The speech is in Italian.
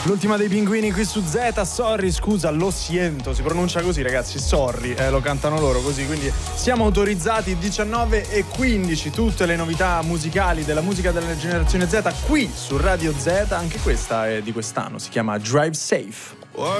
L'ultima dei pinguini qui su Z, sorry, scusa, lo siento, si pronuncia così ragazzi, sorry, lo cantano loro così, quindi siamo autorizzati. 19:15, tutte le novità musicali della musica della generazione Z qui su Radio Z, anche questa è di quest'anno, si chiama Drive Safe.